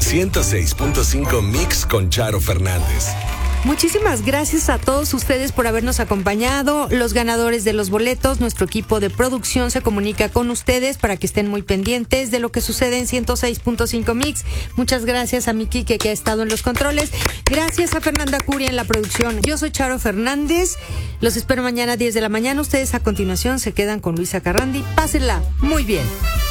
106.5 Mix con Charo Fernández. Muchísimas gracias a todos ustedes por habernos acompañado. Los ganadores de los boletos, nuestro equipo de producción se comunica con ustedes para que estén muy pendientes de lo que sucede en 106.5 Mix. Muchas gracias a mi Quique, que ha estado en los controles. Gracias a Fernanda Curia en la producción. Yo soy Charo Fernández. Los espero mañana a 10 de la mañana. Ustedes a continuación se quedan con Luisa Carrandi. Pásenla muy bien.